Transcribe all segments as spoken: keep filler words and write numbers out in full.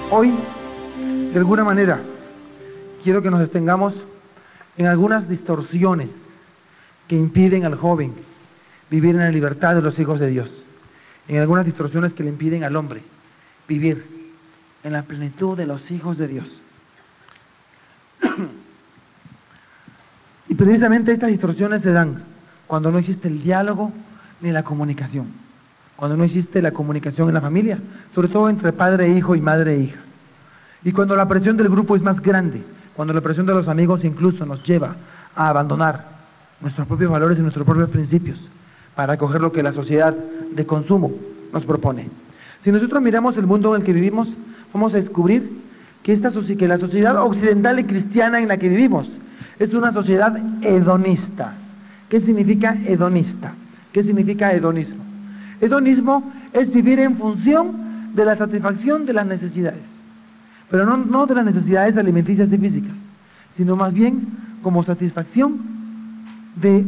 Hoy, de alguna manera, quiero que nos detengamos en algunas distorsiones que impiden al joven vivir en la libertad de los hijos de Dios, en algunas distorsiones que le impiden al hombre vivir en la plenitud de los hijos de Dios. Y precisamente estas distorsiones se dan cuando no existe el diálogo ni la comunicación, cuando no existe la comunicación en la familia, sobre todo entre padre e hijo y madre e hija. Y cuando la presión del grupo es más grande, cuando la presión de los amigos incluso nos lleva a abandonar nuestros propios valores y nuestros propios principios para acoger lo que la sociedad de consumo nos propone. Si nosotros miramos el mundo en el que vivimos, vamos a descubrir que, esta, que la sociedad occidental y cristiana en la que vivimos es una sociedad hedonista. ¿Qué significa hedonista? ¿Qué significa hedonismo? Hedonismo es vivir en función de la satisfacción de las necesidades, pero no, no de las necesidades alimenticias y físicas, sino más bien como satisfacción de,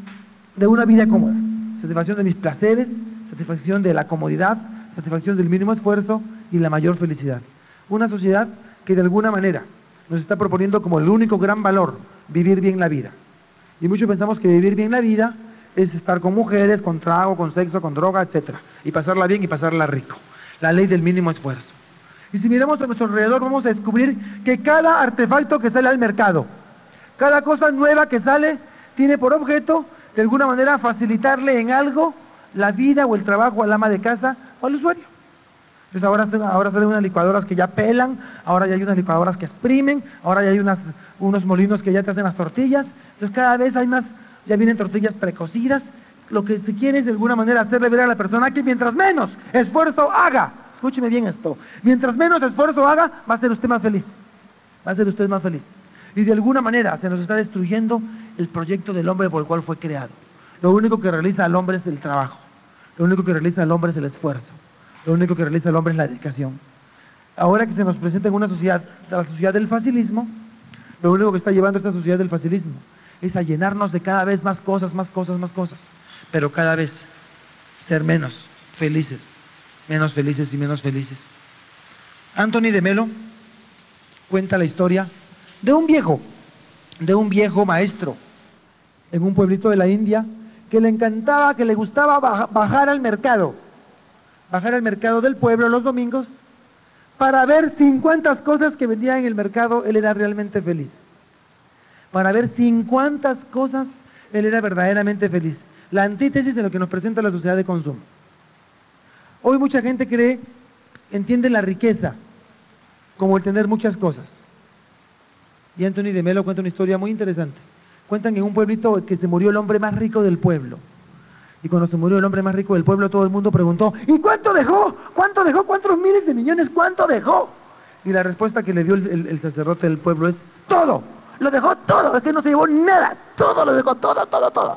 de una vida cómoda, satisfacción de mis placeres, satisfacción de la comodidad, satisfacción del mínimo esfuerzo y la mayor felicidad. Una sociedad que de alguna manera nos está proponiendo como el único gran valor vivir bien la vida. Y muchos pensamos que vivir bien la vida es estar con mujeres, con trago, con sexo, con droga, etcétera, y pasarla bien y pasarla rico. La ley del mínimo esfuerzo. Y si miramos a nuestro alrededor, vamos a descubrir que cada artefacto que sale al mercado, cada cosa nueva que sale, tiene por objeto, de alguna manera, facilitarle en algo la vida o el trabajo al ama de casa o al usuario. Entonces ahora, ahora salen unas licuadoras que ya pelan, ahora ya hay unas licuadoras que exprimen, ahora ya hay unas, unos molinos que ya te hacen las tortillas. Entonces cada vez hay más, ya vienen tortillas precocidas. Lo que se quiere es de alguna manera hacerle ver a la persona que mientras menos esfuerzo haga, escúcheme bien esto, mientras menos esfuerzo haga, va a ser usted más feliz, va a ser usted más feliz. Y de alguna manera se nos está destruyendo el proyecto del hombre por el cual fue creado. Lo único que realiza el hombre es el trabajo, lo único que realiza el hombre es el esfuerzo, lo único que realiza el hombre es la dedicación. Ahora que se nos presenta en una sociedad, la sociedad del facilismo, lo único que está llevando esta sociedad del facilismo es a llenarnos de cada vez más cosas, más cosas, más cosas, pero cada vez ser menos felices, menos felices y menos felices. Anthony de Melo cuenta la historia de un viejo, de un viejo maestro en un pueblito de la India que le encantaba, que le gustaba bajar al mercado, bajar al mercado del pueblo los domingos para ver sin cuántas cosas que vendía en el mercado él era realmente feliz. Para ver sin cuántas cosas él era verdaderamente feliz. La antítesis de lo que nos presenta la sociedad de consumo. Hoy mucha gente cree, entiende la riqueza como el tener muchas cosas. Y Anthony de Melo cuenta una historia muy interesante. Cuentan en un pueblito que se murió el hombre más rico del pueblo. Y cuando se murió el hombre más rico del pueblo, todo el mundo preguntó, ¿y cuánto dejó? ¿Cuánto dejó? ¿Cuántos miles de millones? ¿Cuánto dejó? Y la respuesta que le dio el, el, el sacerdote del pueblo es, todo, lo dejó todo, es que no se llevó nada, todo lo dejó, todo, todo, todo.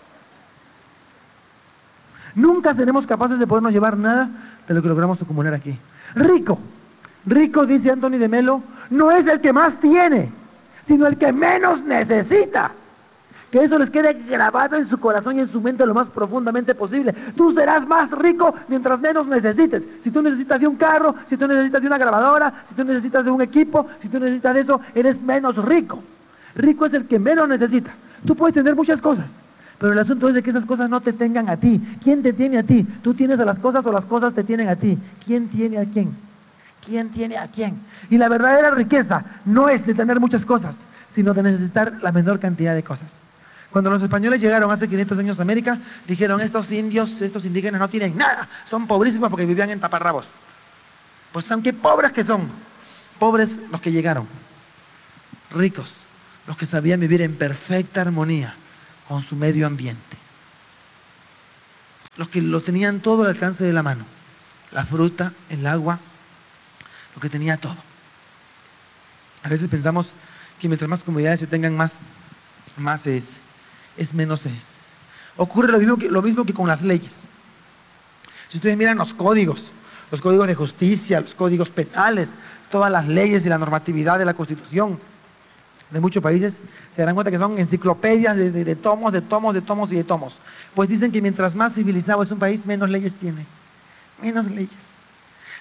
Nunca seremos capaces de podernos llevar nada de lo que logramos acumular aquí. Rico, rico, dice Anthony de Melo, no es el que más tiene, sino el que menos necesita. Que eso les quede grabado en su corazón y en su mente lo más profundamente posible. Tú serás más rico mientras menos necesites. Si tú necesitas de un carro, si tú necesitas de una grabadora, si tú necesitas de un equipo, si tú necesitas de eso, eres menos rico. Rico es el que menos necesita. Tú puedes tener muchas cosas, pero el asunto es de que esas cosas no te tengan a ti. ¿Quién te tiene a ti? ¿Tú tienes a las cosas o las cosas te tienen a ti? ¿Quién tiene a quién? ¿Quién tiene a quién? Y la verdadera riqueza no es de tener muchas cosas, sino de necesitar la menor cantidad de cosas. Cuando los españoles llegaron hace quinientos años a América, dijeron, estos indios, estos indígenas no tienen nada, son pobrísimos porque vivían en taparrabos. Pues aunque pobres que son, pobres los que llegaron, ricos, los que sabían vivir en perfecta armonía con su medio ambiente. Los que lo tenían todo al alcance de la mano, la fruta, el agua, lo que tenía todo. A veces pensamos que mientras más comodidades se tengan, más, más es, es menos es. Ocurre lo mismo, que, lo mismo que con las leyes. Si ustedes miran los códigos, los códigos de justicia, los códigos penales, todas las leyes y la normatividad de la Constitución de muchos países, se darán cuenta que son enciclopedias de, de, de tomos, de tomos, de tomos y de tomos. Pues dicen que mientras más civilizado es un país, menos leyes tiene. Menos leyes.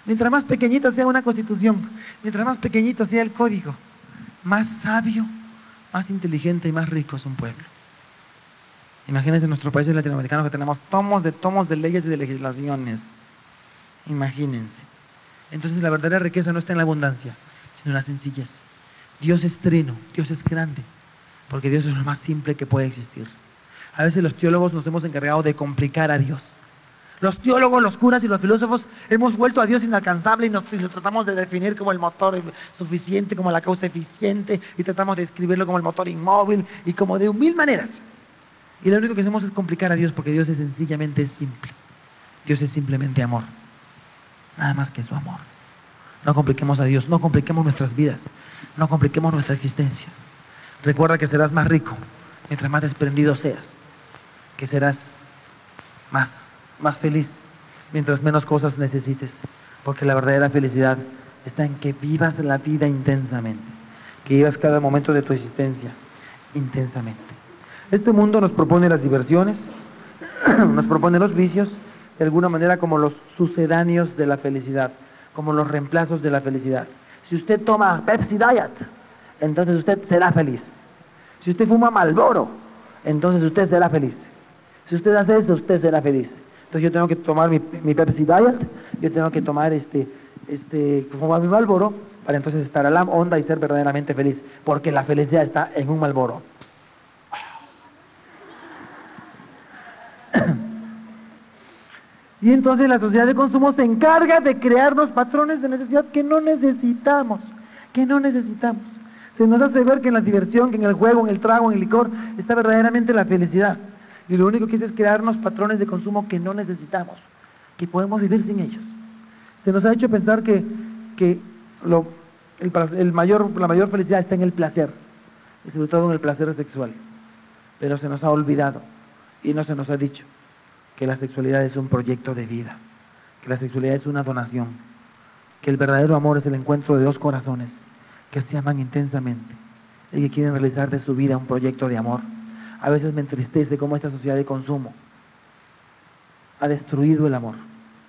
Mientras más pequeñita sea una constitución, mientras más pequeñito sea el código, más sabio, más inteligente y más rico es un pueblo. Imagínense en nuestros países latinoamericanos que tenemos tomos de tomos de leyes y de legislaciones. Imagínense. Entonces la verdadera riqueza no está en la abundancia, sino en la sencillez. Dios es trino, Dios es grande, porque Dios es lo más simple que puede existir. A veces los teólogos nos hemos encargado de complicar a Dios. Los teólogos, los curas y los filósofos hemos vuelto a Dios inalcanzable y nos, y lo tratamos de definir como el motor suficiente, como la causa eficiente, y tratamos de describirlo como el motor inmóvil y como de mil maneras. Y lo único que hacemos es complicar a Dios, porque Dios es sencillamente simple. Dios es simplemente amor. Nada más que su amor. No compliquemos a Dios, no compliquemos nuestras vidas, no compliquemos nuestra existencia. Recuerda que serás más rico mientras más desprendido seas, que serás más, más feliz mientras menos cosas necesites, porque la verdadera felicidad está en que vivas la vida intensamente, que vivas cada momento de tu existencia intensamente. Este mundo nos propone las diversiones, nos propone los vicios, de alguna manera como los sucedáneos de la felicidad, como los reemplazos de la felicidad. Si usted toma Pepsi Diet, entonces usted será feliz. Si usted fuma Marlboro, entonces usted será feliz. Si usted hace eso, usted será feliz. Entonces yo tengo que tomar mi, mi Pepsi Diet, yo tengo que tomar este, este, fumar mi Marlboro, para entonces estar a la onda y ser verdaderamente feliz, porque la felicidad está en un Marlboro. Y entonces la sociedad de consumo se encarga de crearnos patrones de necesidad que no necesitamos, que no necesitamos. Se nos hace ver que en la diversión, que en el juego, en el trago, en el licor, está verdaderamente la felicidad. Y lo único que hace es crearnos patrones de consumo que no necesitamos, que podemos vivir sin ellos. Se nos ha hecho pensar que, que lo, el, el mayor, la mayor felicidad está en el placer, y sobre todo en el placer sexual. Pero se nos ha olvidado y no se nos ha dicho que la sexualidad es un proyecto de vida, que la sexualidad es una donación, que el verdadero amor es el encuentro de dos corazones que se aman intensamente y que quieren realizar de su vida un proyecto de amor. A veces me entristece cómo esta sociedad de consumo ha destruido el amor.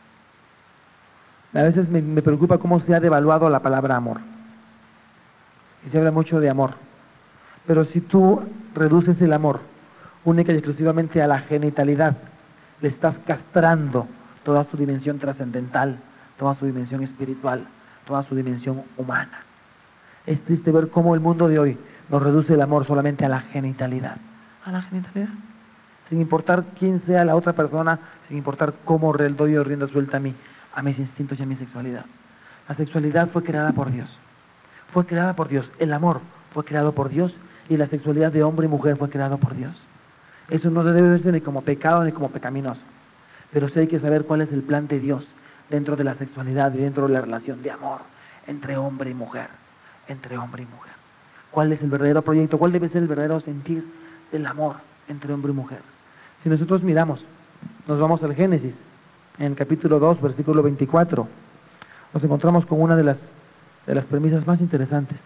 A veces me, me preocupa cómo se ha devaluado la palabra amor. Y se habla mucho de amor. Pero si tú reduces el amor única y exclusivamente a la genitalidad, le estás castrando toda su dimensión trascendental, toda su dimensión espiritual, toda su dimensión humana. Es triste ver cómo el mundo de hoy nos reduce el amor solamente a la genitalidad. A la genitalidad. Sin importar quién sea la otra persona, sin importar cómo doy o rienda suelta a mí, a mis instintos y a mi sexualidad. La sexualidad fue creada por Dios. Fue creada por Dios. El amor fue creado por Dios y la sexualidad de hombre y mujer fue creado por Dios. Eso no debe verse ni como pecado ni como pecaminoso. Pero sí hay que saber cuál es el plan de Dios dentro de la sexualidad y dentro de la relación de amor entre hombre y mujer. Entre hombre y mujer. ¿Cuál es el verdadero proyecto? ¿Cuál debe ser el verdadero sentir del amor entre hombre y mujer? Si nosotros miramos, nos vamos al Génesis, en el capítulo dos, versículo veinticuatro, nos encontramos con una de las, de las premisas más interesantes.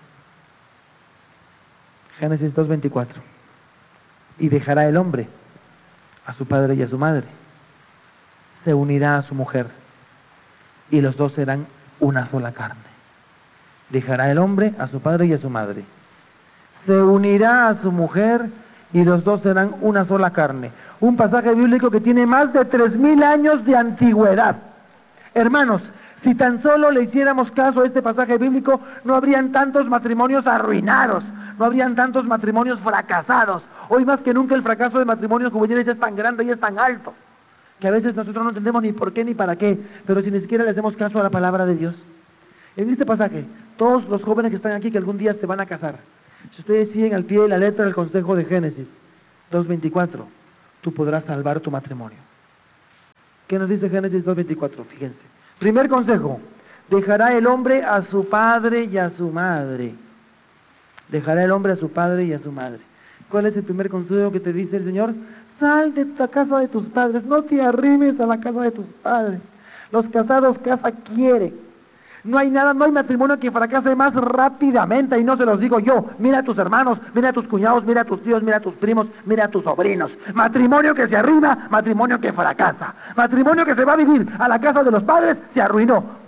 Génesis dos, veinticuatro. Y dejará el hombre a su padre y a su madre, se unirá a su mujer, y los dos serán una sola carne. Dejará el hombre a su padre y a su madre, se unirá a su mujer, y los dos serán una sola carne. Un pasaje bíblico que tiene más de tres mil años de antigüedad. Hermanos, si tan solo le hiciéramos caso a este pasaje bíblico, no habrían tantos matrimonios arruinados, no habrían tantos matrimonios fracasados. Hoy más que nunca el fracaso de matrimonios juveniles es tan grande y es tan alto, que a veces nosotros no entendemos ni por qué ni para qué, pero si ni siquiera le hacemos caso a la palabra de Dios. En este pasaje, todos los jóvenes que están aquí que algún día se van a casar, si ustedes siguen al pie de la letra del consejo de Génesis dos veinticuatro, tú podrás salvar tu matrimonio. ¿Qué nos dice Génesis dos veinticuatro? Fíjense. Primer consejo, dejará el hombre a su padre y a su madre. Dejará el hombre a su padre y a su madre. ¿Cuál es el primer consejo que te dice el Señor? Sal de la casa de tus padres, no te arrimes a la casa de tus padres. Los casados casa quieren. No hay nada, no hay matrimonio que fracase más rápidamente, y no se los digo yo. Mira a tus hermanos, mira a tus cuñados, mira a tus tíos, mira a tus primos, mira a tus sobrinos. Matrimonio que se arrima, matrimonio que fracasa. Matrimonio que se va a vivir a la casa de los padres, se arruinó.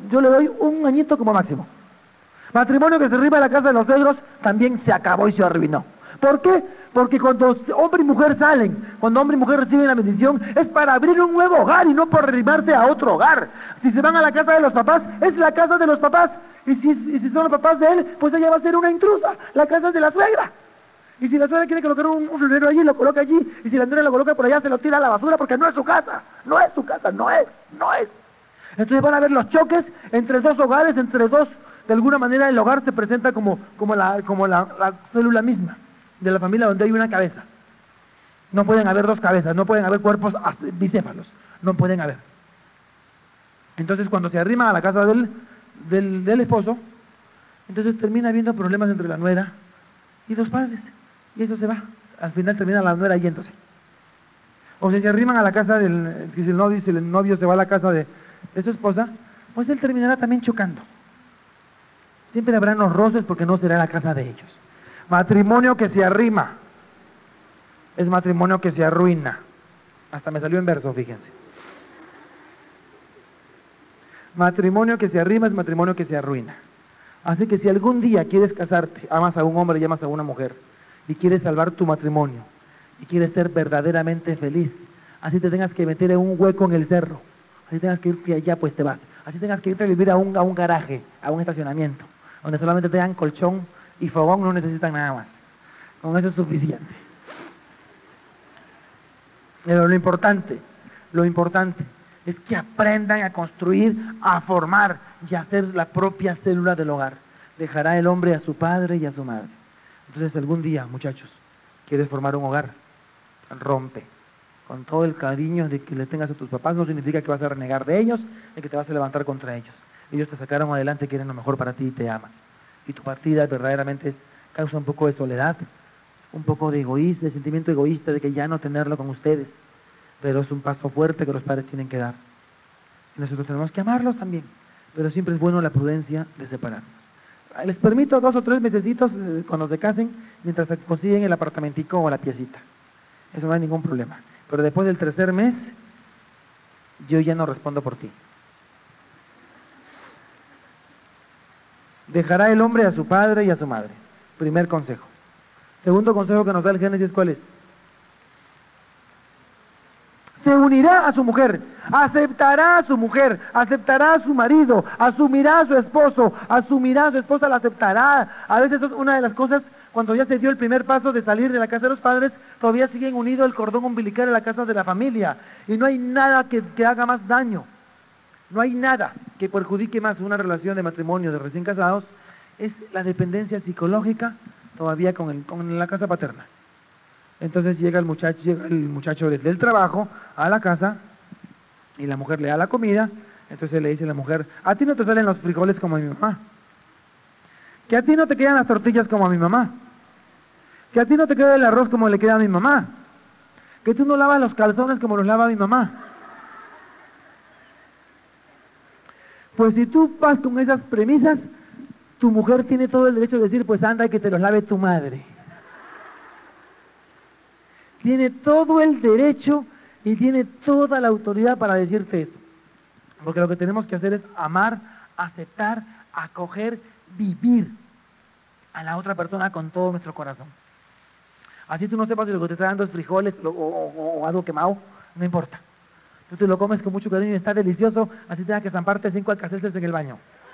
yo le doy un añito como máximo. Matrimonio que se arriba a la casa de los suegros también se acabó y se arruinó. ¿Por qué? Porque cuando hombre y mujer salen, cuando hombre y mujer reciben la bendición, es para abrir un nuevo hogar y no por arrimarse a otro hogar. Si se van a la casa de los papás, es la casa de los papás. Y si, y si son los papás de él, pues ella va a ser una intrusa. La casa es de la suegra. Y si la suegra quiere colocar un, un florero allí, lo coloca allí. Y si la nuera lo coloca por allá, se lo tira a la basura porque no es su casa. No es su casa, no es, no es. Entonces van a haber los choques entre dos hogares, entre dos. De alguna manera el hogar se presenta como, como, la, como la, la célula misma de la familia donde hay una cabeza. No pueden haber dos cabezas, no pueden haber cuerpos bicéfalos, no pueden haber. Entonces cuando se arrima a la casa del, del, del esposo, entonces termina habiendo problemas entre la nuera y los padres. Y eso se va. Al final termina la nuera yéndose. O si se arriman a la casa del, si el novio, si el novio se va a la casa de, de su esposa, pues él terminará también chocando. Siempre habrán los roces porque no será la casa de ellos. Matrimonio que se arrima es matrimonio que se arruina. Hasta me salió en verso, fíjense. Matrimonio que se arrima es matrimonio que se arruina. Así que si algún día quieres casarte, amas a un hombre y amas a una mujer, y quieres salvar tu matrimonio, y quieres ser verdaderamente feliz, así te tengas que meter en un hueco en el cerro, así tengas que irte allá, pues te vas. Así tengas que irte a vivir a un, a un garaje, a un estacionamiento, donde solamente te dan colchón y fogón, no necesitan nada más. Con eso es suficiente. Pero lo importante, lo importante es que aprendan a construir, a formar y a hacer la propia célula del hogar. Dejará el hombre a su padre y a su madre. Entonces algún día, muchachos, quieres formar un hogar, rompe. Con todo el cariño de que le tengas a tus papás, no significa que vas a renegar de ellos, ni que te vas a levantar contra ellos. Ellos te sacaron adelante, quieren lo mejor para ti y te aman. Y tu partida verdaderamente es, causa un poco de soledad, un poco de egoísmo, de sentimiento egoísta de que ya no tenerlo con ustedes. Pero es un paso fuerte que los padres tienen que dar. Y nosotros tenemos que amarlos también. Pero siempre es bueno la prudencia de separarnos. Les permito dos o tres mesecitos eh, cuando se casen, mientras se consiguen el apartamentico o la piecita. Eso no hay ningún problema. Pero después del tercer mes, yo ya no respondo por ti. Dejará el hombre a su padre y a su madre. Primer consejo. Segundo consejo que nos da el Génesis, ¿cuál es? Se unirá a su mujer, aceptará a su mujer, aceptará a su marido, asumirá a su esposo, asumirá a su esposa, la aceptará. A veces es una de las cosas, cuando ya se dio el primer paso de salir de la casa de los padres, todavía siguen unido el cordón umbilical a la casa de la familia. Y no hay nada que, que haga más daño, no hay nada que perjudique más una relación de matrimonio de recién casados, es la dependencia psicológica todavía con, el, con la casa paterna. Entonces llega el muchacho, llega el muchacho desde el trabajo a la casa y la mujer le da la comida. Entonces le dice a la mujer, a ti no te salen los frijoles como a mi mamá, que a ti no te quedan las tortillas como a mi mamá, que a ti no te queda el arroz como le queda a mi mamá, que tú no lavas los calzones como los lava mi mamá. Pues si tú vas con esas premisas, tu mujer tiene todo el derecho de decir, pues anda y que te los lave tu madre. Tiene todo el derecho y tiene toda la autoridad para decirte eso. Porque lo que tenemos que hacer es amar, aceptar, acoger, vivir a la otra persona con todo nuestro corazón. Así tú no sepas si lo que te está dando es frijoles o, o, o algo quemado, no importa. Tú te lo comes con mucho cariño y está delicioso, así tengas que zamparte cinco alcacelces en el baño.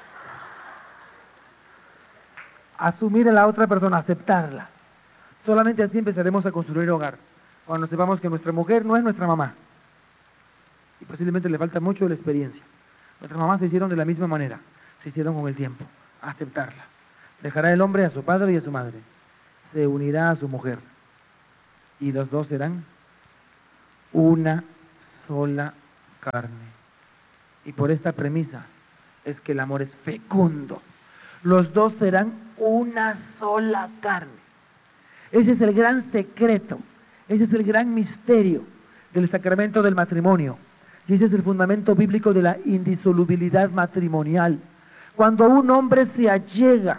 Asumir a la otra persona, aceptarla. Solamente así empezaremos a construir hogar. Cuando sepamos que nuestra mujer no es nuestra mamá. Y posiblemente le falta mucho de la experiencia. Nuestras mamás se hicieron de la misma manera. Se hicieron con el tiempo. Aceptarla. Dejará el hombre a su padre y a su madre. Se unirá a su mujer. Y los dos serán una sola carne. Y por esta premisa es que el amor es fecundo. Los dos serán una sola carne. Ese es el gran secreto. Ese es el gran misterio del sacramento del matrimonio. Y ese es el fundamento bíblico de la indisolubilidad matrimonial. Cuando un hombre se allega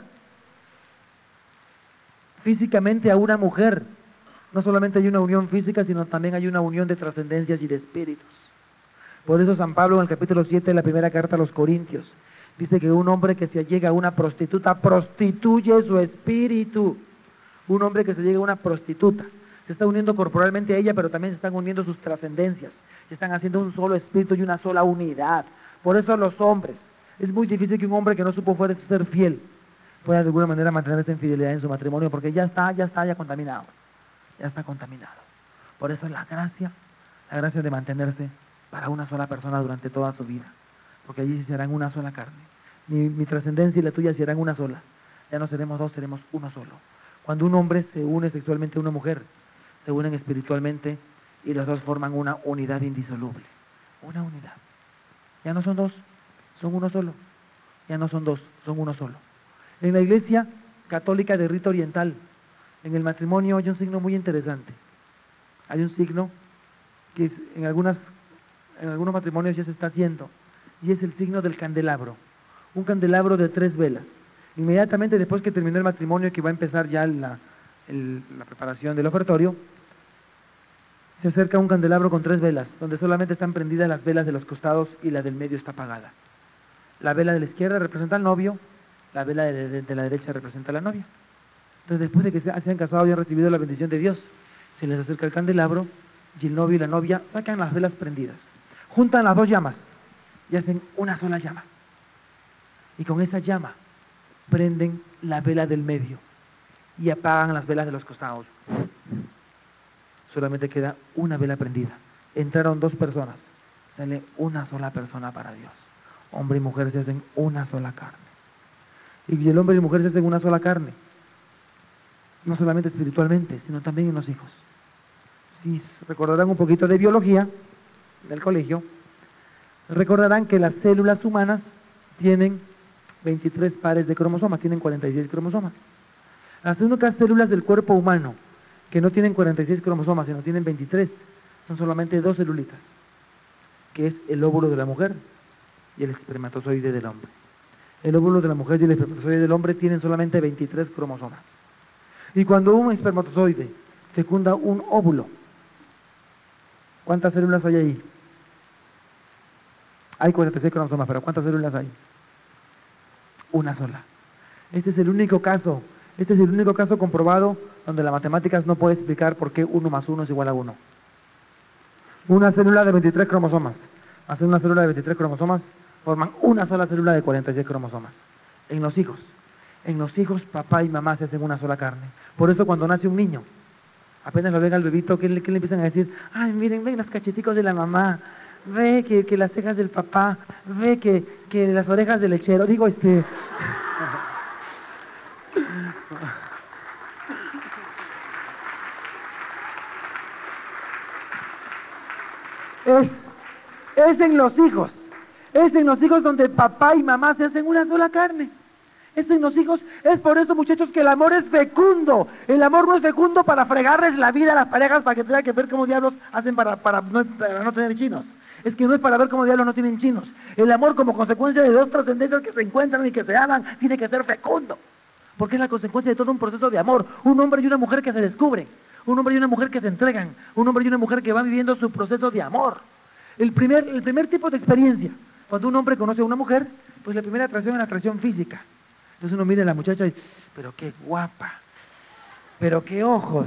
físicamente a una mujer, no solamente hay una unión física, sino también hay una unión de trascendencias y de espíritus. Por eso San Pablo en el capítulo siete de la primera carta a los Corintios Dice que un hombre que se llega a una prostituta prostituye su espíritu. Un hombre que se llega a una prostituta se está uniendo corporalmente a ella, pero también se están uniendo sus trascendencias. Se están haciendo un solo espíritu y una sola unidad. Por eso a los hombres es muy difícil que un hombre que no supo fuera ser fiel pueda de alguna manera mantener esa infidelidad en su matrimonio, porque ya está, ya está, ya contaminado. Ya está contaminado. Por eso la gracia, la gracia de mantenerse para una sola persona durante toda su vida. Porque allí se harán una sola carne. Mi, mi trascendencia y la tuya se harán una sola. Ya no seremos dos, seremos uno solo. Cuando un hombre se une sexualmente a una mujer, se unen espiritualmente y los dos forman una unidad indisoluble. Una unidad. Ya no son dos, son uno solo. Ya no son dos, son uno solo. En la iglesia católica de rito oriental, en el matrimonio hay un signo muy interesante. Hay un signo que es, en, algunas, en algunos matrimonios ya se está haciendo, y es el signo del candelabro. Un candelabro de tres velas. Inmediatamente después que terminó el matrimonio, que va a empezar ya la, el, la preparación del ofertorio, se acerca un candelabro con tres velas, donde solamente están prendidas las velas de los costados y la del medio está apagada. La vela de la izquierda representa al novio, la vela de, de, de la derecha representa a la novia. Entonces, después de que se, se han casado y han recibido la bendición de Dios, se les acerca el candelabro y el novio y la novia sacan las velas prendidas, juntan las dos llamas y hacen una sola llama. Y con esa llama prenden la vela del medio y apagan las velas de los costados. Solamente queda una vela prendida. Entraron dos personas, sale una sola persona para Dios. Hombre y mujer se hacen una sola carne. Y el hombre y la mujer se hacen una sola carne. No solamente espiritualmente, sino también en los hijos. Si recordarán un poquito de biología del colegio, recordarán que las células humanas tienen veintitrés pares de cromosomas, tienen cuarenta y seis cromosomas. Las únicas células del cuerpo humano que no tienen cuarenta y seis cromosomas, sino tienen veintitrés, son solamente dos celulitas, que es el óvulo de la mujer y el espermatozoide del hombre. El óvulo de la mujer y el espermatozoide del hombre tienen solamente veintitrés cromosomas. Y cuando un espermatozoide fecunda un óvulo, ¿cuántas células hay ahí? Hay cuarenta y seis cromosomas, pero ¿cuántas células hay? Una sola. Este es el único caso, este es el único caso comprobado donde las matemáticas no puede explicar por qué uno más uno es igual a uno. Una célula de veintitrés cromosomas, más una célula de veintitrés cromosomas, forman una sola célula de cuarenta y seis cromosomas. En los hijos, en los hijos papá y mamá se hacen una sola carne. Por eso cuando nace un niño, apenas lo ven al bebito, ¿qué le, qué le empiezan a decir? Ay, miren, ven los cacheticos de la mamá, ve que, que las cejas del papá, ve que, que las orejas del lechero. Digo, este... es, es en los hijos. Es en los hijos donde papá y mamá se hacen una sola carne. Es en los hijos. Es por eso, muchachos, que el amor es fecundo. El amor no es fecundo para fregarles la vida a las parejas para que tengan que ver cómo diablos hacen para, para, no, para no tener chinos. Es que no es para ver cómo diablos no tienen chinos. El amor, como consecuencia de dos trascendencias que se encuentran y que se aman, tiene que ser fecundo. Porque es la consecuencia de todo un proceso de amor. Un hombre y una mujer que se descubren. Un hombre y una mujer que se entregan. Un hombre y una mujer que van viviendo su proceso de amor. El primer, el primer tipo de experiencia, cuando un hombre conoce a una mujer, pues la primera atracción es la atracción física. Entonces uno mira a la muchacha y dice, pero qué guapa, pero qué ojos,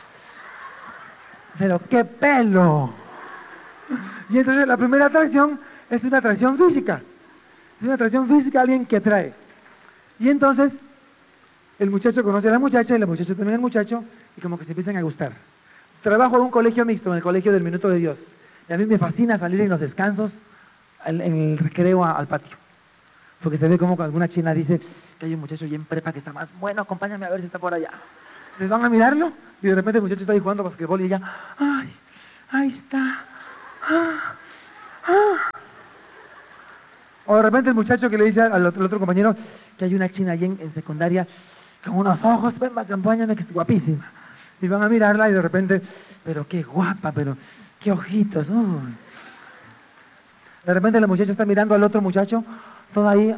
pero qué pelo. Y entonces la primera atracción es una atracción física. Es una atracción física a alguien que atrae. Y entonces el muchacho conoce a la muchacha y la muchacha también al muchacho y como que se empiezan a gustar. Trabajo en un colegio mixto, en el colegio del Minuto de Dios. Y a mí me fascina salir en los descansos, en el recreo al patio. Porque se ve como alguna china dice que hay un muchacho ahí en prepa que está más bueno, acompáñame a ver si está por allá. Les van a mirarlo y de repente el muchacho está ahí jugando basquetbol y ella, ay, ahí está. Ah, ah. O de repente el muchacho que le dice al otro, al otro compañero que hay una china ahí en, en secundaria con unos ojos, ven, acompáñame que es guapísima. Y van a mirarla y de repente, pero qué guapa, pero qué ojitos. Uy. De repente la muchacha está mirando al otro muchacho, todo ahí.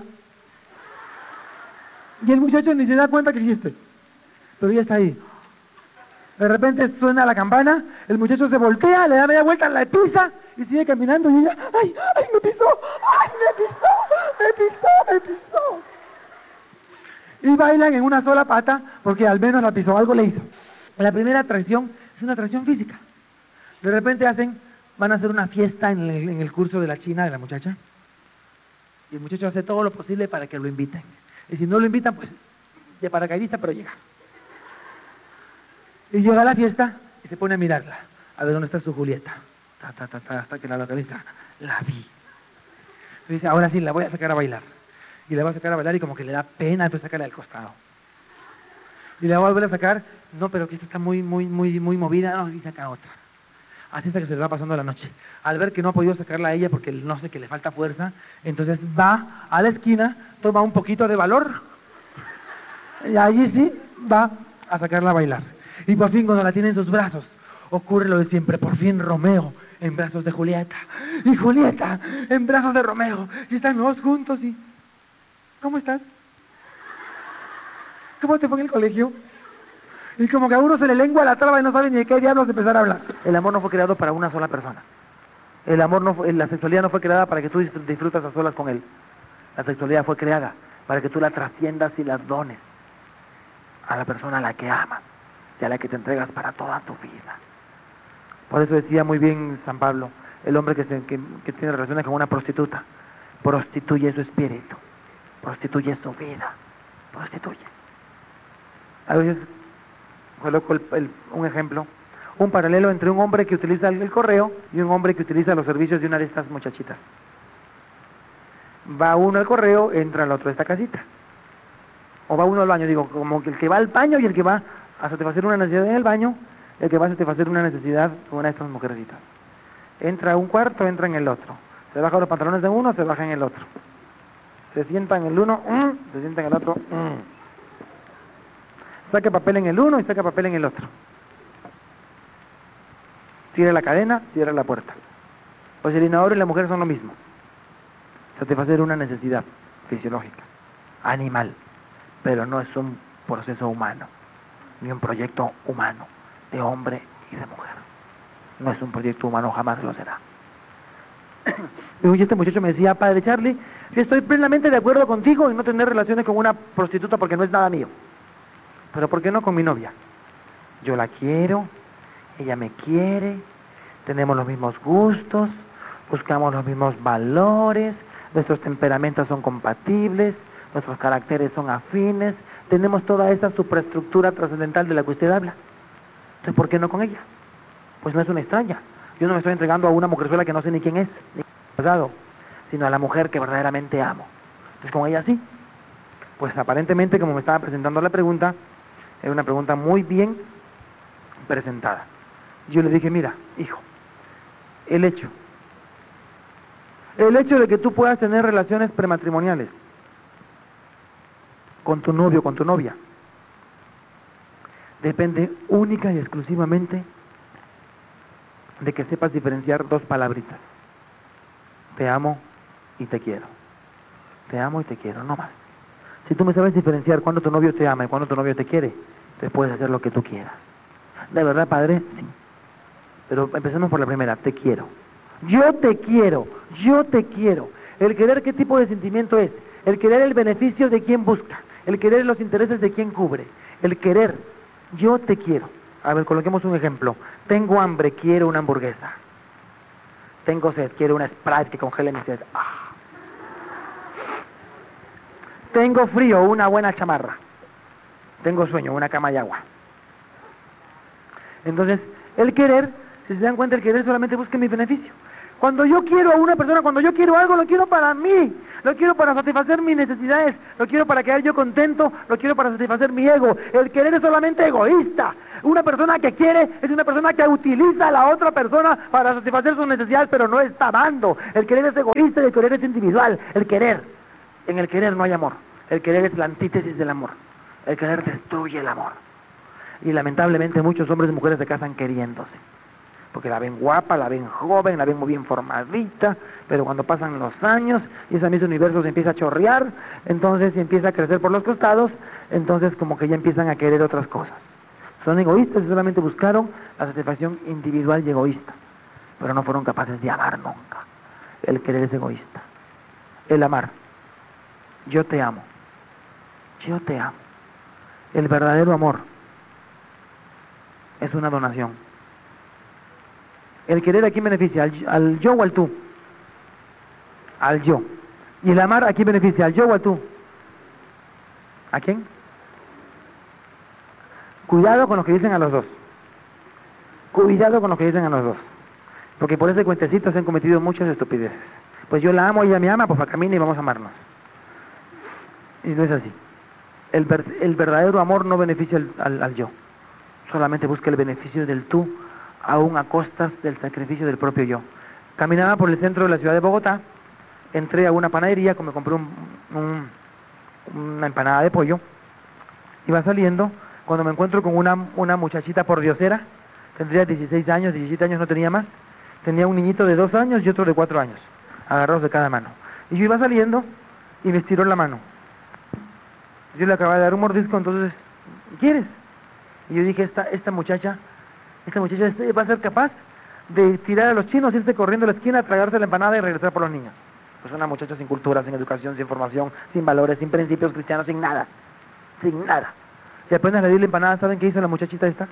Y el muchacho ni se da cuenta que existe. Pero ella está ahí. De repente suena la campana, el muchacho se voltea, le da media vuelta, la pisa y sigue caminando y ella, ¡ay, ay, me pisó! ¡Ay, me pisó! me pisó, me pisó. Y bailan en una sola pata porque al menos la pisó, algo le hizo. La primera atracción es una atracción física. De repente hacen, van a hacer una fiesta en el, en el curso de la china de la muchacha. Y el muchacho hace todo lo posible para que lo inviten. Y si no lo invitan, pues de paracaidista, pero llega. Y llega a la fiesta y se pone a mirarla. A ver dónde está su Julieta. Ta, ta, ta, ta, hasta que la localiza. La vi. Y dice, ahora sí, la voy a sacar a bailar. Y la va a sacar a bailar y como que le da pena, entonces sacarla al costado. Y la va a volver a sacar, no, pero que esta está muy, muy, muy, muy movida, no, y saca otra. Así hasta que se le va pasando la noche. Al ver que no ha podido sacarla a ella porque no sé, que le falta fuerza, entonces va a la esquina, toma un poquito de valor, y allí sí va a sacarla a bailar. Y por fin cuando la tiene en sus brazos, ocurre lo de siempre, por fin Romeo en brazos de Julieta, y Julieta en brazos de Romeo, y están los dos juntos y... ¿Cómo estás? ¿Cómo te fue en el colegio? Y como que a uno se le lengua la traba y no sabe ni de qué diablos empezar a hablar. El amor no fue creado para una sola persona. El amor no fue, la sexualidad no fue creada para que tú disfrutas a solas con él. La sexualidad fue creada para que tú la trasciendas y la dones a la persona a la que amas y a la que te entregas para toda tu vida. Por eso decía muy bien San Pablo, el hombre que, se, que, que tiene relaciones con una prostituta, prostituye su espíritu, prostituye su vida, prostituye. A veces coloco el, el, un ejemplo, un paralelo entre un hombre que utiliza el, el correo y un hombre que utiliza los servicios de una de estas muchachitas. Va uno al correo, entra el otro a esta casita. O va uno al baño, digo, como que el que va al baño y el que va a satisfacer una necesidad en el baño, el que va a satisfacer una necesidad con una de estas mujercitas. Entra a un cuarto, entra en el otro. Se baja los pantalones de uno, se baja en el otro. Se sienta en el uno, mm, se sienta en el otro, mm. Saca papel en el uno y saca papel en el otro. Cierra la cadena, cierra la puerta. Pues el inodoro y la mujer son lo mismo. Satisfacer una necesidad fisiológica, animal, pero no es un proceso humano, ni un proyecto humano, de hombre y de mujer. No es un proyecto humano, jamás lo será. Y este muchacho me decía, padre Charlie, yo estoy plenamente de acuerdo contigo en no tener relaciones con una prostituta porque no es nada mío. Pero ¿por qué no con mi novia? Yo la quiero, ella me quiere, tenemos los mismos gustos, buscamos los mismos valores, nuestros temperamentos son compatibles, nuestros caracteres son afines, tenemos toda esa superestructura trascendental de la que usted habla. Entonces, ¿por qué no con ella? Pues no es una extraña. Yo no me estoy entregando a una mujerzuela que no sé ni quién es, ni pasado, sino a la mujer que verdaderamente amo. Entonces, con ella sí. Pues aparentemente, como me estaba presentando la pregunta, era una pregunta muy bien presentada. Yo le dije, mira, hijo, el hecho, el hecho de que tú puedas tener relaciones prematrimoniales con tu novio, con tu novia, depende única y exclusivamente de que sepas diferenciar dos palabritas. Te amo y te quiero. Te amo y te quiero, no más. Si tú me sabes diferenciar cuando tu novio te ama y cuando tu novio te quiere, te puedes hacer lo que tú quieras. ¿De verdad, padre? Sí. Pero empecemos por la primera, te quiero. Yo te quiero, yo te quiero. El querer, ¿qué tipo de sentimiento es? El querer el beneficio de quien busca. El querer los intereses de quien cubre. El querer, yo te quiero. A ver, coloquemos un ejemplo. Tengo hambre, quiero una hamburguesa. Tengo sed, quiero una Sprite que congele mi sed. Ah. Tengo frío, una buena chamarra. Tengo sueño, una cama y agua. Entonces, el querer, si se dan cuenta, el querer solamente busca mi beneficio. Cuando yo quiero a una persona, cuando yo quiero algo, lo quiero para mí. Lo quiero para satisfacer mis necesidades. Lo quiero para quedar yo contento. Lo quiero para satisfacer mi ego. El querer es solamente egoísta. Una persona que quiere es una persona que utiliza a la otra persona para satisfacer sus necesidades, pero no está amando. El querer es egoísta y el querer es individual. El querer. En el querer no hay amor. El querer es la antítesis del amor. El querer destruye el amor. Y lamentablemente muchos hombres y mujeres se casan queriéndose. Porque la ven guapa, la ven joven, la ven muy bien formadita, pero cuando pasan los años y ese mismo universo se empieza a chorrear, entonces se empieza a crecer por los costados, entonces como que ya empiezan a querer otras cosas. Son egoístas y solamente buscaron la satisfacción individual y egoísta, pero no fueron capaces de amar nunca. El querer es egoísta. El amar yo te amo. Yo te amo. El verdadero amor es una donación. El querer a quién beneficia, al, al yo o al tú. Al yo. Y el amar a quién beneficia, al yo o al tú. ¿A quién? Cuidado con lo que dicen a los dos. Cuidado con lo que dicen a los dos. Porque por ese cuentecito se han cometido muchas estupideces. Pues yo la amo y ella me ama, pues para camino y vamos a amarnos. Y no es así. El, ver, el verdadero amor no beneficia al, al, al yo. Solamente busca el beneficio del tú, aún a costas del sacrificio del propio yo. Caminaba por el centro de la ciudad de Bogotá, entré a una panadería, me compré un, un, una empanada de pollo, iba saliendo, cuando me encuentro con una, una muchachita pordiosera, tendría dieciséis años, diecisiete años, no tenía más, tenía un niñito de dos años y otro de cuatro años, agarrados de cada mano. Y yo iba saliendo y me estiró la mano. Yo le acababa de dar un mordisco, entonces, ¿quieres? Y yo dije, esta, esta muchacha, esta muchacha va a ser capaz de tirar a los chinos, irse corriendo a la esquina, tragarse la empanada y regresar por los niños. Pues una muchacha sin cultura, sin educación, sin formación, sin valores, sin principios cristianos, sin nada. Sin nada. Y apenas le di la empanada, ¿saben qué hizo la muchachita esta?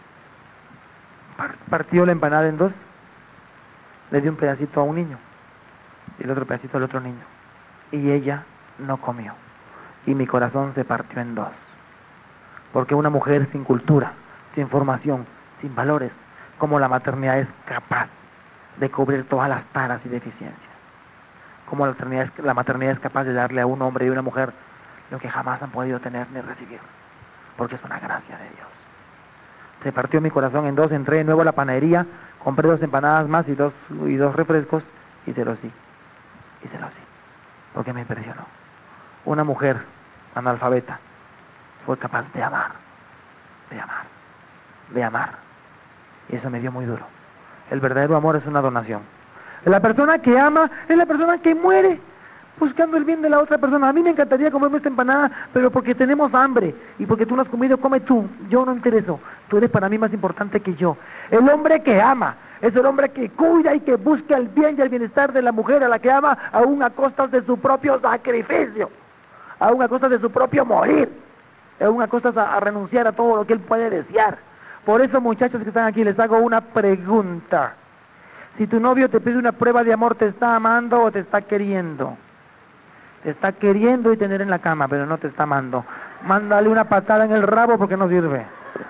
Partió la empanada en dos, le dio un pedacito a un niño y el otro pedacito al otro niño. Y ella no comió. Y mi corazón se partió en dos. Porque una mujer sin cultura, sin formación, sin valores, como la maternidad es capaz de cubrir todas las taras y deficiencias. Como la maternidad, es, la maternidad es capaz de darle a un hombre y una mujer lo que jamás han podido tener ni recibir. Porque es una gracia de Dios. Se partió mi corazón en dos, entré de nuevo a la panadería, compré dos empanadas más y dos, y dos refrescos y se los di. Y se los di. Porque me impresionó. Una mujer analfabeta fue capaz de amar, de amar, de amar. Y eso me dio muy duro. El verdadero amor es una donación. La persona que ama es la persona que muere buscando el bien de la otra persona. A mí me encantaría comerme esta empanada, pero porque tenemos hambre y porque tú no has comido, come tú. Yo no intereso. Tú eres para mí más importante que yo. El hombre que ama es el hombre que cuida y que busca el bien y el bienestar de la mujer a la que ama, aún a costas de su propio sacrificio, aún a costas de su propio morir, aún a costas a, a renunciar a todo lo que él puede desear. Por eso, muchachos que están aquí, les hago una pregunta. Si tu novio te pide una prueba de amor, ¿te está amando o te está queriendo? Te está queriendo y tener en la cama, pero no te está amando. Mándale una patada en el rabo porque no sirve.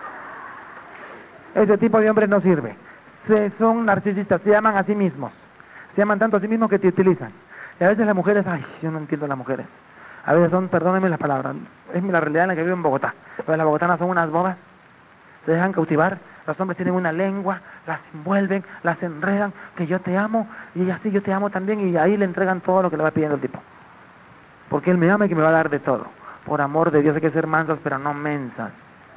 Ese tipo de hombres no sirve. Se, son narcisistas, se aman a sí mismos. Se aman tanto a sí mismos que te utilizan. Y a veces las mujeres, ay, yo no entiendo a las mujeres. A veces son, perdónenme la palabra, es la realidad en la que vivo en Bogotá. Pero las bogotanas son unas bobas. Se dejan cautivar, los hombres tienen una lengua, las envuelven, las enredan, que yo te amo, y ella sí, yo te amo también, y ahí le entregan todo lo que le va pidiendo el tipo. Porque él me ama y que me va a dar de todo. Por amor de Dios hay que ser mansos, pero no mensas.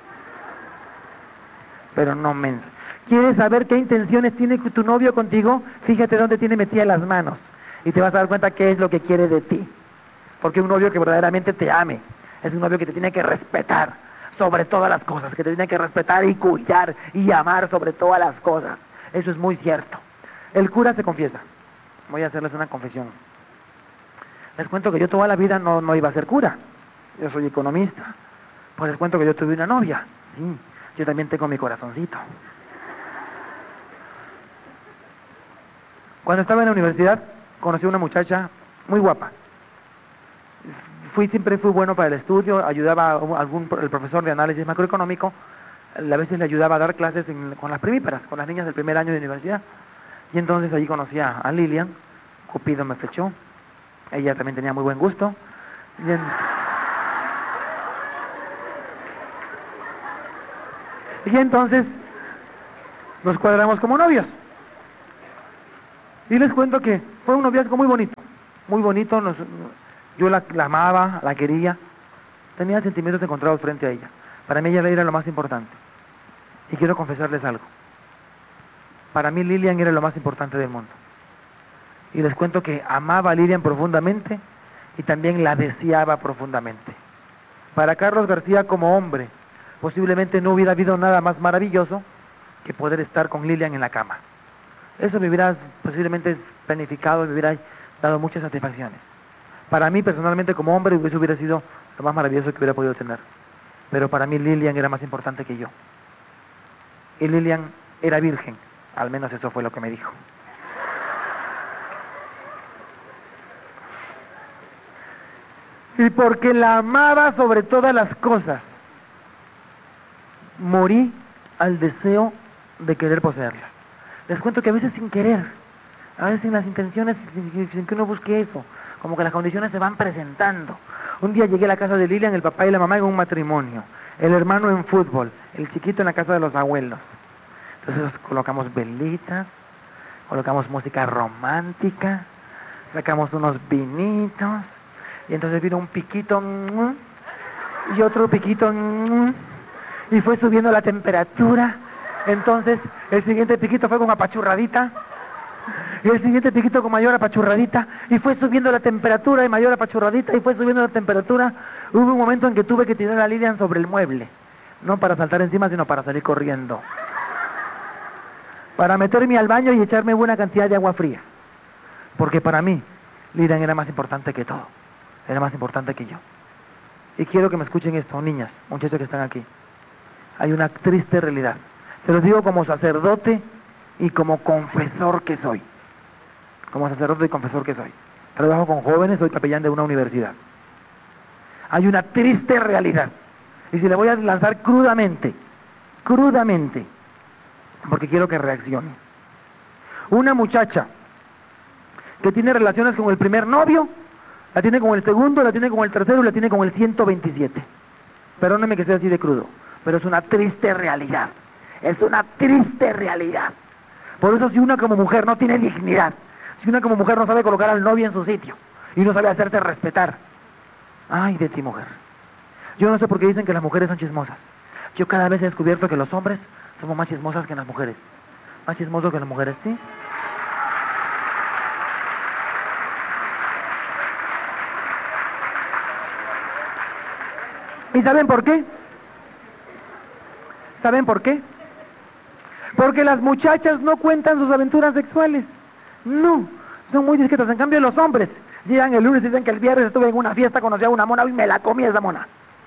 Pero no mensas. ¿Quieres saber qué intenciones tiene tu novio contigo? Fíjate dónde tiene metidas las manos, y te vas a dar cuenta qué es lo que quiere de ti. Porque un novio que verdaderamente te ame, es un novio que te tiene que respetar sobre todas las cosas, que te tiene que respetar y cuidar y amar sobre todas las cosas. Eso es muy cierto. El cura se confiesa. Voy a hacerles una confesión. Les cuento que yo toda la vida no, no iba a ser cura. Yo soy economista. Pues les cuento que yo tuve una novia. Sí, yo también tengo mi corazoncito. Cuando estaba en la universidad, conocí a una muchacha muy guapa. Fui, siempre fui bueno para el estudio, ayudaba a algún, el profesor de análisis macroeconómico, a veces le ayudaba a dar clases en, con las primíparas, con las niñas del primer año de universidad. Y entonces allí conocí a, a Lilian, Cupido me flechó, ella también tenía muy buen gusto. Y, en, y entonces nos cuadramos como novios. Y les cuento que fue un noviazgo muy bonito, muy bonito, nos... Yo la, la amaba, la quería, tenía sentimientos encontrados frente a ella. Para mí ella era lo más importante. Y quiero confesarles algo. Para mí Lilian era lo más importante del mundo. Y les cuento que amaba a Lilian profundamente y también la deseaba profundamente. Para Carlos García como hombre, posiblemente no hubiera habido nada más maravilloso que poder estar con Lilian en la cama. Eso me hubiera posiblemente planificado y me hubiera dado muchas satisfacciones. Para mí, personalmente, como hombre, eso hubiera sido lo más maravilloso que hubiera podido tener. Pero para mí Lilian era más importante que yo. Y Lilian era virgen, al menos eso fue lo que me dijo. Y porque la amaba sobre todas las cosas, morí al deseo de querer poseerla. Les cuento que a veces sin querer, a veces sin las intenciones, sin, sin que uno busque eso, como que las condiciones se van presentando. Un día llegué a la casa de Lilian, el papá y la mamá en un matrimonio, el hermano en fútbol, el chiquito en la casa de los abuelos. Entonces colocamos velitas, colocamos música romántica, sacamos unos vinitos, y entonces vino un piquito y otro piquito y fue subiendo la temperatura. Entonces el siguiente piquito fue con apachurradita y el siguiente piquito con mayor apachurradita y fue subiendo la temperatura y mayor apachurradita y fue subiendo la temperatura. Hubo un momento en que tuve que tirar a Lilian sobre el mueble, no para saltar encima, sino para salir corriendo, para meterme al baño y echarme buena cantidad de agua fría, porque para mí Lilian era más importante que todo, era más importante que yo. Y quiero que me escuchen esto, niñas, muchachos que están aquí. Hay una triste realidad. Se los digo como sacerdote y como confesor que soy. Como sacerdote y confesor que soy. Trabajo con jóvenes, soy capellán de una universidad. Hay una triste realidad. Y si le voy a lanzar crudamente, crudamente, porque quiero que reaccione. Una muchacha que tiene relaciones con el primer novio, la tiene con el segundo, la tiene con el tercero y la tiene con el ciento veintisiete. Perdóneme que sea así de crudo, pero es una triste realidad. Es una triste realidad. Por eso si una como mujer no tiene dignidad, si una como mujer no sabe colocar al novio en su sitio y no sabe hacerse respetar, ay de ti mujer. Yo no sé por qué dicen que las mujeres son chismosas. Yo cada vez he descubierto que los hombres somos más chismosas que las mujeres. Más chismosos que las mujeres, ¿sí? ¿Y saben por qué? ¿Saben por qué? Porque las muchachas no cuentan sus aventuras sexuales. No, son muy discretas. En cambio los hombres llegan el lunes y dicen que el viernes estuve en una fiesta, conocí a una mona y me la comí esa mona.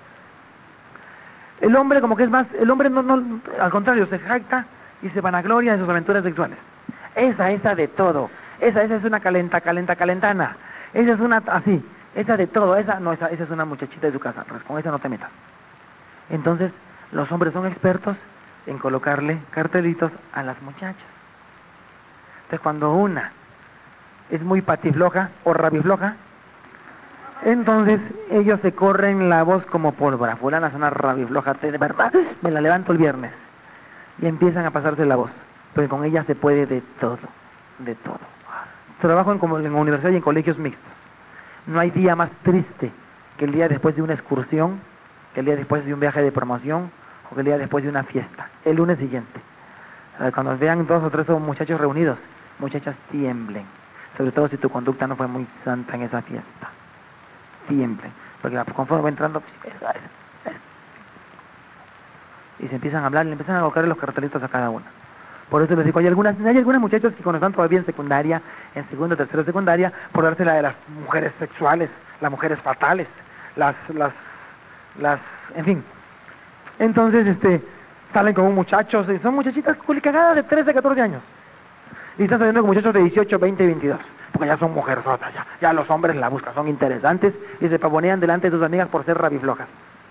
El hombre como que es más, el hombre no, no, al contrario, se jacta y se vanagloria de sus aventuras sexuales. Esa, esa de todo. Esa, esa es una calenta, calenta, calentana. Esa es una así. Esa de todo, esa no, esa, esa es una muchachita de tu casa, pues con esa no te metas. Entonces, los hombres son expertos en colocarle cartelitos a las muchachas. Entonces, cuando una es muy patifloja o rabifloja, entonces ellos se corren la voz como pólvora. Fulana es una rabifloja, de verdad, me la levanto el viernes. Y empiezan a pasarse la voz. Pero con ella se puede de todo, de todo. Trabajo en, en universidad y en colegios mixtos. No hay día más triste que el día después de una excursión, que el día después de un viaje de promoción, o que el día después de una fiesta, el lunes siguiente. Cuando vean dos o tres muchachos reunidos, muchachas tiemblen, sobre todo si tu conducta no fue muy santa en esa fiesta. Tiemblen, porque conforme va entrando, pues, esa, esa, esa. Y se empiezan a hablar, y le empiezan a colocar los cartelitos a cada una. Por eso les digo, hay algunas, hay algunas muchachas que cuando están todavía en secundaria, en segundo, tercero, secundaria, por darse la de las mujeres sexuales, las mujeres fatales, las, las, las, en fin. Entonces, este, salen con un muchacho, son muchachitas culicagadas de trece, catorce años. Y están saliendo con muchachos de dieciocho, veinte y veintidós. Porque ya son mujerzotas, ya, ya los hombres la buscan, son interesantes y se pavonean delante de sus amigas por ser rabiflojas.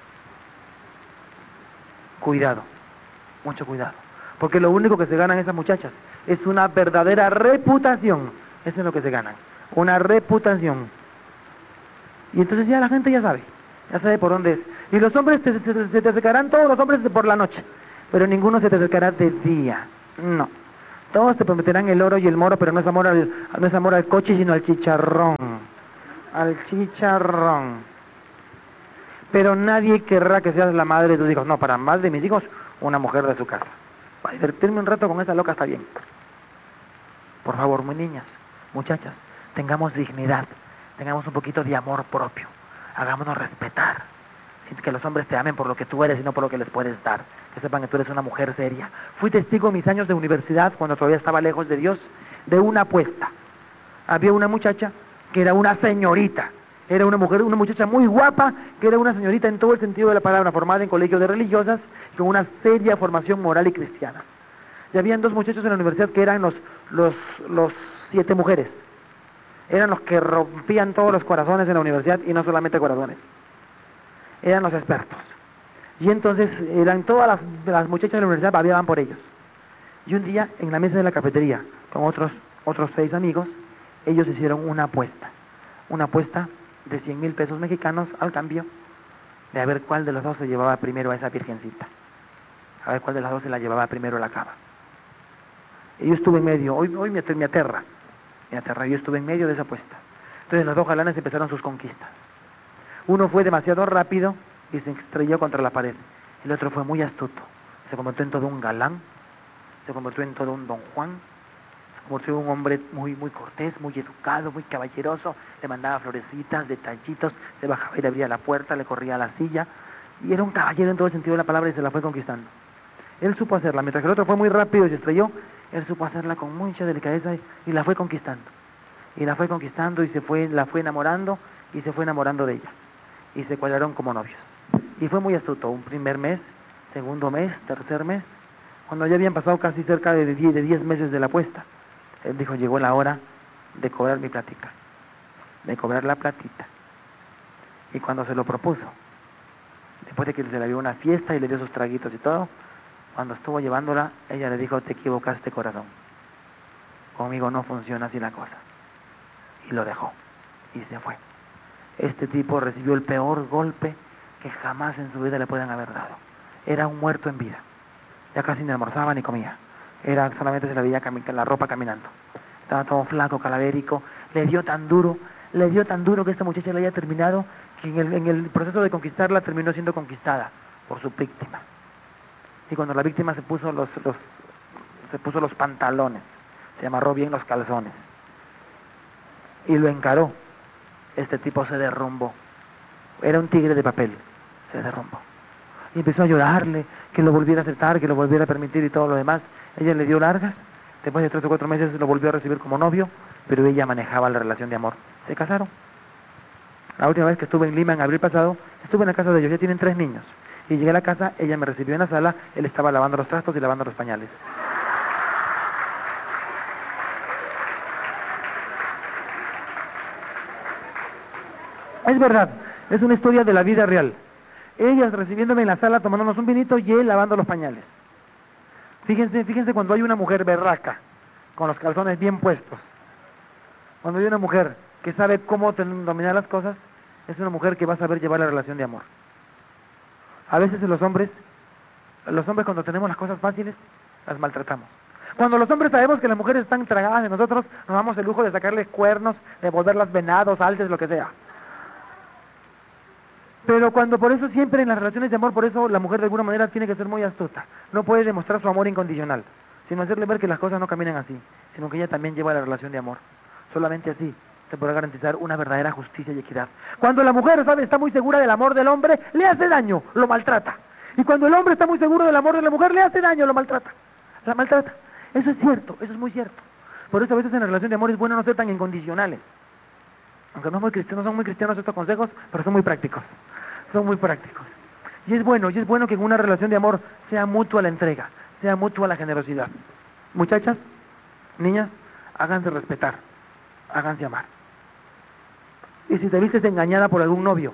Cuidado, mucho cuidado. Porque lo único que se ganan esas muchachas es una verdadera reputación. Eso es lo que se ganan, una reputación. Y entonces ya la gente ya sabe, ya sabe por dónde es. Y los hombres te, se, se te acercarán, todos los hombres por la noche, pero ninguno se te acercará de día, no. Todos te prometerán el oro y el moro, pero no es amor al, no es amor al coche, sino al chicharrón. Al chicharrón. Pero nadie querrá que seas la madre de tus hijos. No, para más de mis hijos, una mujer de su casa. Para divertirme un rato con esa loca está bien. Por favor, muy niñas, muchachas, tengamos dignidad, tengamos un poquito de amor propio, hagámonos respetar, sin que los hombres te amen por lo que tú eres y no por lo que les puedes dar, que sepan que tú eres una mujer seria. Fui testigo en mis años de universidad, cuando todavía estaba lejos de Dios, de una apuesta. Había una muchacha que era una señorita, Era una mujer, una muchacha muy guapa, que era una señorita en todo el sentido de la palabra, formada en colegio de religiosas, con una seria formación moral y cristiana. Y habían dos muchachos en la universidad que eran los, los, los siete mujeres. Eran los que rompían todos los corazones en la universidad, y no solamente corazones. Eran los expertos. Y entonces eran todas las, las muchachas de la universidad babeaban por ellos. Y un día, en la mesa de la cafetería, con otros, otros seis amigos, ellos hicieron una apuesta. Una apuesta de cien mil pesos mexicanos al cambio, de a ver cuál de los dos se llevaba primero a esa virgencita. A ver cuál de las dos se la llevaba primero a la cama. Y yo estuve en medio, hoy, hoy me, me aterra, me aterra, yo estuve en medio de esa apuesta. Entonces los dos galanes empezaron sus conquistas. Uno fue demasiado rápido y se estrelló contra la pared. El otro fue muy astuto, se convirtió en todo un galán, se convirtió en todo un don Juan, se convirtió en un hombre muy, muy cortés, muy educado, muy caballeroso, le mandaba florecitas, detallitos, se bajaba y le abría la puerta, le corría a la silla, y era un caballero en todo el sentido de la palabra y se la fue conquistando. Él supo hacerla, mientras que el otro fue muy rápido y se estrelló, él supo hacerla con mucha delicadeza y, y la fue conquistando. Y la fue conquistando y se fue, la fue enamorando y se fue enamorando de ella. Y se cuadraron como novios. Y fue muy astuto, un primer mes, segundo mes, tercer mes, cuando ya habían pasado casi cerca de diez meses de la apuesta. Él dijo, llegó la hora de cobrar mi platica, de cobrar la platita. Y cuando se lo propuso, después de que se le dio una fiesta y le dio sus traguitos y todo, cuando estuvo llevándola, ella le dijo, te equivocaste, corazón. Conmigo no funciona así la cosa. Y lo dejó. Y se fue. Este tipo recibió el peor golpe que jamás en su vida le pueden haber dado. Era un muerto en vida. Ya casi ni almorzaba ni comía. Era, solamente se le veía cami- la ropa caminando. Estaba todo flaco, calavérico. Le dio tan duro, le dio tan duro que esta muchacha le haya terminado, que en el, en el proceso de conquistarla terminó siendo conquistada por su víctima. Y cuando la víctima se puso los, los, se puso los pantalones, se amarró bien los calzones y lo encaró, este tipo se derrumbó. Era un tigre de papel, se derrumbó. Y empezó a llorarle, que lo volviera a aceptar, que lo volviera a permitir y todo lo demás. Ella le dio largas, después de tres o cuatro meses lo volvió a recibir como novio, pero ella manejaba la relación de amor. Se casaron. La última vez que estuve en Lima en abril pasado, estuve en la casa de ellos, ya tienen tres niños. Y llegué a la casa, ella me recibió en la sala, él estaba lavando los trastos y lavando los pañales. Es verdad, es una historia de la vida real. Ellas recibiéndome en la sala, tomándonos un vinito y él lavando los pañales. Fíjense, fíjense cuando hay una mujer berraca, con los calzones bien puestos. Cuando hay una mujer que sabe cómo dominar las cosas, es una mujer que va a saber llevar la relación de amor. A veces los hombres, los hombres cuando tenemos las cosas fáciles, las maltratamos. Cuando los hombres sabemos que las mujeres están tragadas de nosotros, nos damos el lujo de sacarles cuernos, de volverlas venados, alces, lo que sea. Pero cuando por eso siempre en las relaciones de amor, por eso la mujer de alguna manera tiene que ser muy astuta. No puede demostrar su amor incondicional, sino hacerle ver que las cosas no caminan así, sino que ella también lleva la relación de amor. Solamente así se podrá garantizar una verdadera justicia y equidad. Cuando la mujer, ¿sabe?, está muy segura del amor del hombre, le hace daño, lo maltrata. Y cuando el hombre está muy seguro del amor de la mujer, le hace daño, lo maltrata. La maltrata. Eso es cierto, eso es muy cierto. Por eso a veces en la relación de amor es bueno no ser tan incondicionales. Aunque no, muy cristianos, no son muy cristianos estos consejos, pero son muy prácticos. Son muy prácticos. Y es bueno, y es bueno que en una relación de amor sea mutua la entrega, sea mutua la generosidad. Muchachas, niñas, háganse respetar, háganse amar. Y si te vistes engañada por algún novio,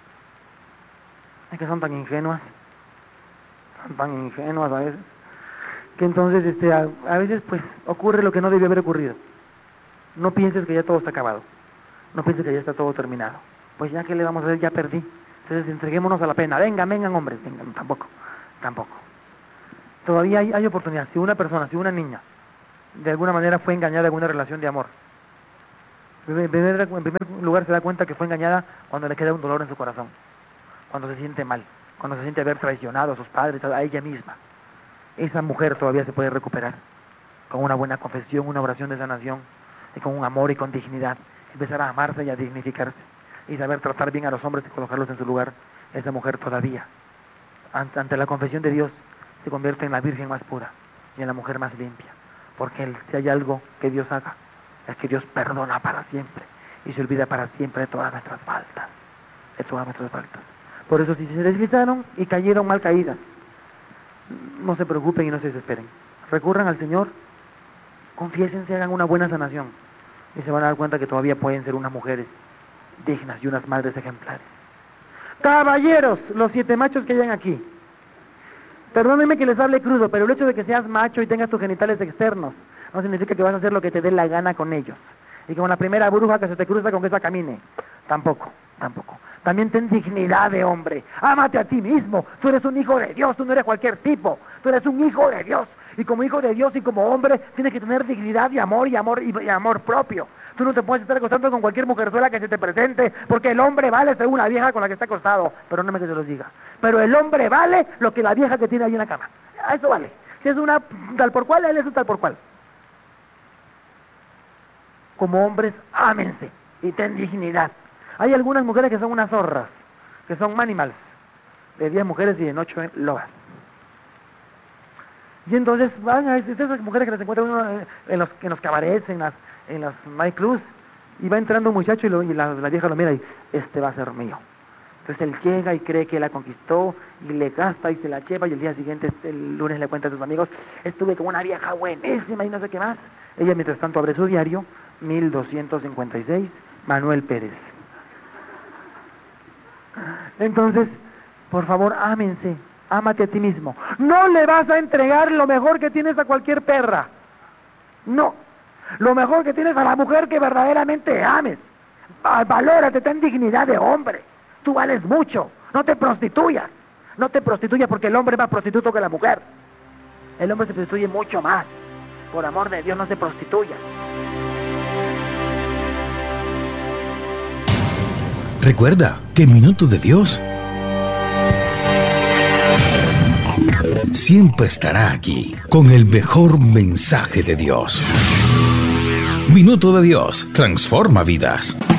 es que son tan ingenuas, son tan ingenuas a veces, que entonces este, a, a veces pues ocurre lo que no debió haber ocurrido. No pienses que ya todo está acabado, no pienses que ya está todo terminado. Pues ya que le vamos a hacer, ya perdí. Entonces entreguémonos a la pena. Vengan, vengan hombres, vengan, tampoco, tampoco. Todavía hay, hay oportunidad. Si una persona, si una niña, de alguna manera fue engañada en una relación de amor, en primer, en primer lugar se da cuenta que fue engañada cuando le queda un dolor en su corazón, cuando se siente mal, cuando se siente haber traicionado a sus padres, a ella misma. Esa mujer todavía se puede recuperar con una buena confesión, una oración de sanación, y con un amor y con dignidad, empezar a amarse y a dignificarse, y saber tratar bien a los hombres y colocarlos en su lugar. Esa mujer todavía, ante, ante la confesión de Dios, se convierte en la virgen más pura y en la mujer más limpia, porque si hay algo que Dios haga, es que Dios perdona para siempre, y se olvida para siempre de todas nuestras faltas, de todas nuestras faltas. Por eso si se deslizaron y cayeron mal caídas, no se preocupen y no se desesperen. Recurran al Señor, confiésense, hagan una buena sanación y se van a dar cuenta que todavía pueden ser unas mujeres dignas y unas madres ejemplares. Caballeros, los siete machos que hayan aquí, perdónenme que les hable crudo, pero el hecho de que seas macho y tengas tus genitales externos no significa que vas a hacer lo que te dé la gana con ellos. Y como la primera bruja que se te cruza con que esa camine. Tampoco, tampoco. También ten dignidad de hombre. Ámate a ti mismo. Tú eres un hijo de Dios, tú no eres cualquier tipo. Tú eres un hijo de Dios. Y como hijo de Dios y como hombre, tienes que tener dignidad y amor y amor y, y amor propio. Tú no te puedes estar acostando con cualquier mujerzuela que se te presente, porque el hombre vale según la vieja con la que está acostado. Perdóname que se los diga. Pero el hombre vale lo que la vieja que tiene ahí en la cama. Eso vale. Si es una tal por cual, él es un tal por cual. Como hombres, ámense y ten dignidad. Hay algunas mujeres que son unas zorras, que son manimals, de diez mujeres y de ocho lobas. Y entonces van a esas mujeres que las encuentra uno en los, en los cabarets, en las, en las nightclubs, y va entrando un muchacho y, lo, y la, la vieja lo mira y, este va a ser mío. Entonces él llega y cree que la conquistó y le gasta y se la lleva y el día siguiente, el lunes le cuenta a sus amigos, estuve con una vieja buenísima y no sé qué más. Ella mientras tanto abre su diario, mil doscientos cincuenta y seis, Manuel Pérez. Entonces, por favor, ámense, ámate a ti mismo. No le vas a entregar lo mejor que tienes a cualquier perra. No. Lo mejor que tienes a la mujer que verdaderamente ames. Valórate, ten dignidad de hombre. Tú vales mucho. No te prostituyas. No te prostituyas porque el hombre es más prostituto que la mujer. El hombre se prostituye mucho más. Por amor de Dios, no se prostituya. Recuerda que Minuto de Dios siempre estará aquí con el mejor mensaje de Dios. Minuto de Dios transforma vidas.